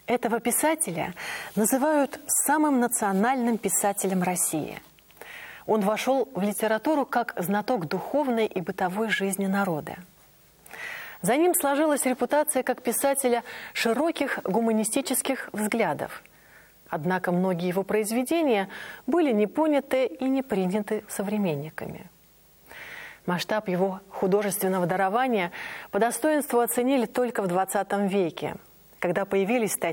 Этого писателя называют самым национальным писателем России. Он вошел в литературу как знаток духовной и бытовой жизни народа. За ним сложилась репутация как писателя широких гуманистических взглядов. Однако многие его произведения были не поняты и не приняты современниками. Масштаб его художественного дарования по достоинству оценили только в XX веке, когда появились статьи